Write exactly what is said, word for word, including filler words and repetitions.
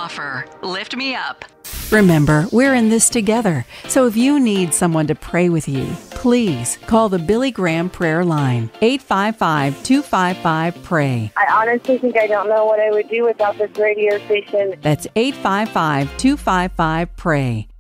offer. Lift me up. Remember, we're in this together. So if you need someone to pray with you, please call the Billy Graham Prayer Line, eight five five, two five five, P R A Y. I honestly think I don't know what I would do without this radio station. That's eight five five, two five five, P R A Y.